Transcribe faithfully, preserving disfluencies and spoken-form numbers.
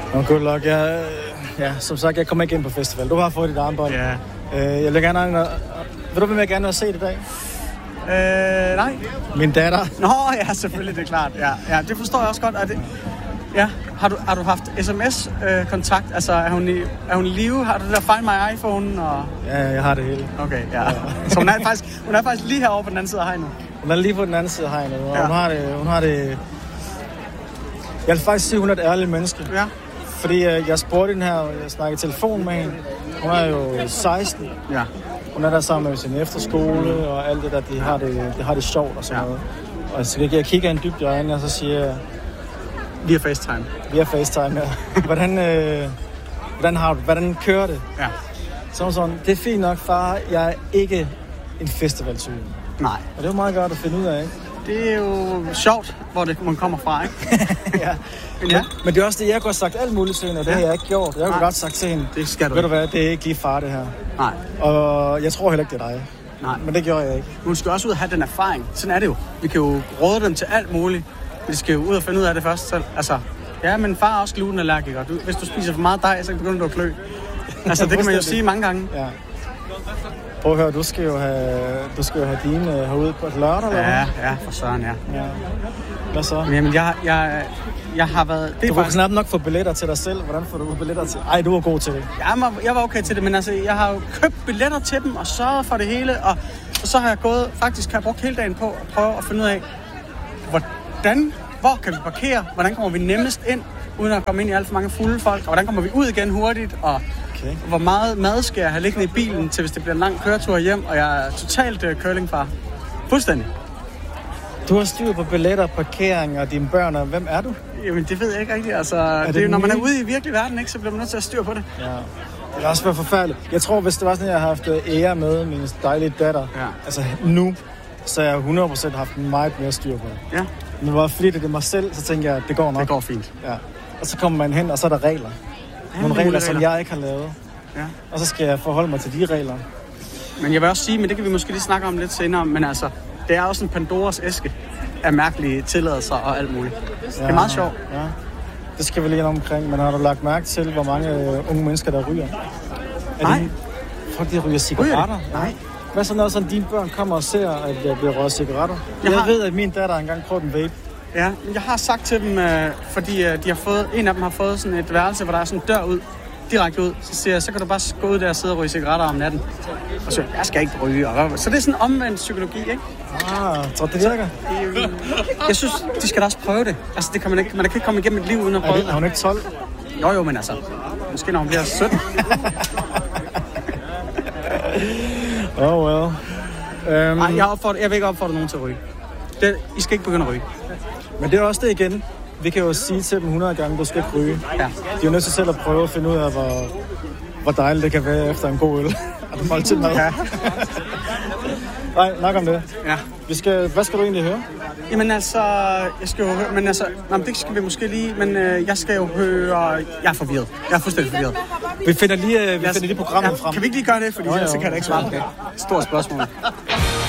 Nå, good luck. Jeg, ja, som sagt, jeg kommer ikke ind på festival. Du har fået dit armbånd. Ja. Øh, jeg vil gerne... Vil du vil gerne have set i dag? Øh, nej. Min datter. Nå, ja, selvfølgelig, det er klart. Ja, ja, det forstår jeg også godt. Er det, ja, har du, har du haft sms-kontakt? Øh, altså, er hun, i, er hun i live? Har du det der Find My iPhone? Og... Ja, jeg har det hele. Okay, ja. ja. Så hun er, faktisk, hun er faktisk lige herovre på den anden side af hegnet? Hun er lige på den anden side af hegnet, og ja. hun har det... Hun har det jeg vil faktisk sige, hun er et ærligt menneske. Ja. Fordi øh, jeg spurgte den her, jeg snakkede i telefon med hende. Hun er jo seksten. Ja. Hun er der sammen med sin efterskole og alt det der, de har det, de har det sjovt og sådan ja. noget. Og så jeg kigger en dybt i øjnene, og så siger jeg... Via FaceTime. Via FaceTime, ja. Hvordan, øh, hvordan har du hvordan kører det? Ja. Så sådan, det er fint nok, far. Jeg er ikke en festivaltype. Nej. Og det er jo meget godt at finde ud af, ikke? Det er jo sjovt, hvor det, man kommer fra, ikke? ja. Men, ja. Men det er også det, jeg kunne have sagt alt muligt til hende, og det ja. har jeg ikke gjort. Jeg kunne godt sagt til hende, det skal du. Ved du hvad, det er ikke lige far, det her. Nej. Og jeg tror heller ikke, det er dig. Nej. Men det gjorde jeg ikke. Hun skal også ud og have den erfaring. Sådan er det jo. Vi kan jo råde dem til alt muligt. Men de skal jo ud og finde ud af det først selv. Altså, ja, men far er også glutenallergiker. Du, hvis du spiser for meget dej, så begynder du at klø. Altså, det kan man jo sige mange gange. Ja. Prøv at høre, du skal jo have, du skal jo have dine herude på et lørdag, eller Ja, ja, for søren, ja. ja. Hvad så? Jamen, jeg, jeg, jeg har været... Det du faktisk... kan knap nok få billetter til dig selv. Hvordan får du billetter til? Ej, du er god til det. Ja, jeg var okay til det, men altså, jeg har jo købt billetter til dem og sørget for det hele. Og, og så har jeg gået, faktisk har jeg brugt hele dagen på at prøve at finde ud af, hvordan, hvor kan vi parkere? Hvordan kommer vi nemmest ind, uden at komme ind i alt for mange fulde folk? Og hvordan kommer vi ud igen hurtigt? Og okay. Hvor meget mad skal jeg have liggende i bilen, til hvis det bliver en lang køretur hjem? Og jeg er totalt uh, curlingfar. Fuldstændig. Du har styr på billetter, parkering og dine børn, og hvem er du? Jamen, det ved jeg ikke rigtigt. Altså, er det, det er jo, når man er ude i virkelig verden, ikke, så bliver man nødt til at styre på det. Ja. Det er også været forfærdeligt. Jeg tror, hvis det var sådan, at jeg har haft ære med min dejlige datter, ja. altså nu, så har jeg hundrede procent haft meget mere styr på det. Ja. Men det var fordi, det er mig selv, så tænker jeg, at det går nok. Det går fint. Ja. Og så kommer man hen, og så er der regler. Ja, nogle regler, regler, som jeg ikke har lavet. Ja. Og så skal jeg forholde mig til de regler. Men jeg vil også sige, men det kan vi måske lige snakke om lidt senere, men altså, det er også en Pandoras æske af mærkelige tilladelser og alt muligt. Ja, det er meget sjovt. Ja. Det skal vi lige omkring, men har du lagt mærke til, hvor mange øh, unge mennesker, der ryger? Er Nej. De, folk, de ryger cigaretter? Ryger Nej. Hvad så når sådan dine børn kommer og ser, at der bliver røget cigaretter? Jeg, jeg har... ved, at min datter engang prøvede en vape. Ja, jeg har sagt til dem, øh, fordi øh, de har fået, en af dem har fået sådan et værelse, hvor der er sådan en dør ud, direkte ud. Så siger jeg, så kan du bare gå ud der og sidde og ryge cigaretter om natten. Og så jeg skal ikke ryge. Og så det er sådan en omvendt psykologi, ikke? Ah, tror det virker? Jeg synes, de skal da også prøve det. Altså, det kan man ikke, man kan ikke komme igennem et liv uden at prøve det. Er hun ikke tolv? Jo, jo, men altså, måske når hun bliver sytten. Oh well. Um... Ej, jeg, opfordrer, jeg vil ikke opfordre nogen til at ryge. Det, I skal ikke begynde at ryge. Men det er også det igen. Vi kan jo sige til dem hundrede gange, du skal ikke ryge. Ja. De er jo nødt til selv at prøve at finde ud af, hvor, hvor dejligt det kan være efter en god øl. Og mål til mad. Ja. Nej, nok om det. Ja. Vi skal, hvad skal du egentlig høre? Jamen altså, jeg skal jo høre, men altså, nej, det skal vi måske lige, men øh, jeg skal jo høre, jeg er forvirret. Jeg er fuldstændig forvirret. Vi finder lige, vi finder lige programmet ja, frem. Kan vi ikke lige gøre det, fordi jo, jo. Så kan jeg da ikke svare på det. Stort spørgsmål.